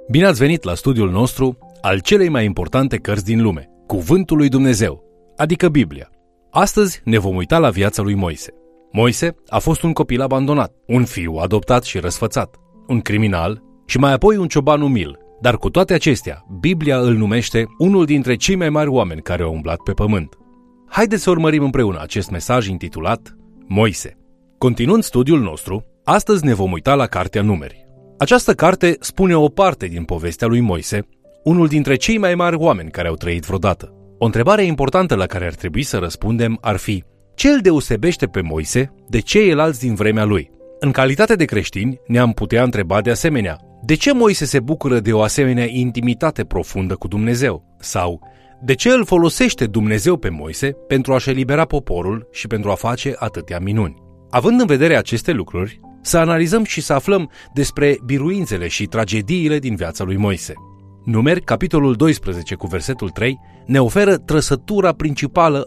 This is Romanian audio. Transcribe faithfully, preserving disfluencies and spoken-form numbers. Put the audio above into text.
Bine ați venit la studiul nostru al celei mai importante cărți din lume, Cuvântul lui Dumnezeu, adică Biblia. Astăzi ne vom uita la viața lui Moise. Moise a fost un copil abandonat, un fiu adoptat și răsfățat, un criminal și mai apoi un cioban umil. Dar cu toate acestea, Biblia îl numește unul dintre cei mai mari oameni care au umblat pe pământ. Haideți să urmărim împreună acest mesaj intitulat Moise. Continuând studiul nostru, astăzi ne vom uita la Cartea Numeri. Această carte spune o parte din povestea lui Moise, unul dintre cei mai mari oameni care au trăit vreodată. O întrebare importantă la care ar trebui să răspundem ar fi: ce îl deosebește pe Moise de ceilalți din vremea lui? În calitate de creștini, ne-am putea întreba de asemenea: de ce Moise se bucură de o asemenea intimitate profundă cu Dumnezeu? Sau de ce îl folosește Dumnezeu pe Moise pentru a-și elibera poporul și pentru a face atâtea minuni? Având în vedere aceste lucruri, să analizăm și să aflăm despre biruințele și tragediile din viața lui Moise. Numeri, capitolul doisprezece cu versetul trei, ne oferă trăsătura principală